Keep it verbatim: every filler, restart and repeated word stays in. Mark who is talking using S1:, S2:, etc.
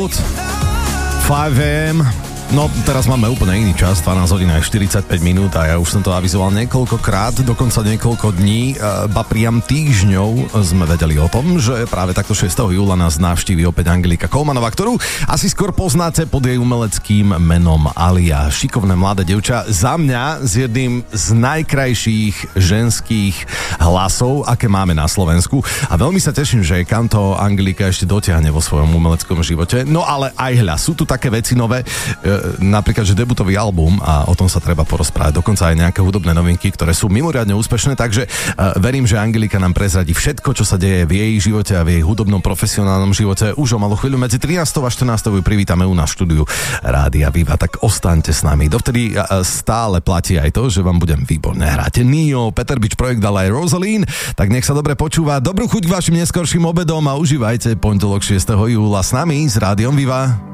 S1: päť a.m. No, teraz máme úplne iný čas, dvanásť hodín aj štyridsaťpäť minút a ja už som to avizoval niekoľkokrát, dokonca niekoľko dní, ba priam týždňov sme vedeli o tom, že práve takto šiesteho júla nás navštíví opäť Angelika Kolmanová, ktorú asi skôr poznáte pod jej umeleckým menom Alia. Šikovné mladé dievča, za mňa s jedným z najkrajších ženských hlasov, aké máme na Slovensku, a veľmi sa teším, že kam to Angelika ešte dotiahne vo svojom umeleckom živote. No ale aj hľa, sú tu také veci nové, napríklad, že debutový album, a o tom sa treba porozprávať, dokonca aj nejaké hudobné novinky, ktoré sú mimoriadne úspešné, takže uh, verím, že Angelika nám prezradí všetko, čo sa deje v jej živote a v jej hudobnom profesionálnom živote. Už o malú chvíľu medzi trinástou a štrnástou ju privítame u nás v štúdiu Rádia Viva, tak ostaňte s nami. Dovtedy uh, stále platí aj to, že vám budem výborne hrať Nio, Peter Bič projekt, ale aj Rosaline, tak nech sa dobre počúva. Dobrú chuť k vašim neskorším obedom a užívajte pondelok šiesteho júla s nami, s Rádiom Viva.